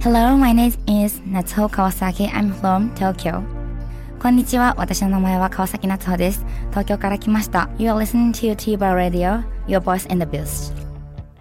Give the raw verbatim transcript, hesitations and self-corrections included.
Hello, my name is Natsuho Kawasaki. I'm from Tokyo. こんにちは。私の名前は川崎夏穂です。東京から来ました。You are listening to T-Bar Radio, your voice in the booth.